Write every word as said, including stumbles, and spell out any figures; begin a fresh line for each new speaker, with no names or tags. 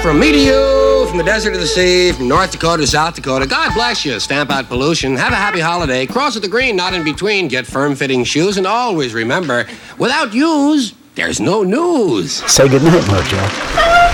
From me to you, from the desert to the sea, from North Dakota to South Dakota, God bless you. Stamp out pollution. Have a happy holiday. Cross at the green, not in between. Get firm-fitting shoes, and always remember, without yous, there's no news.
Say goodnight, Mojo.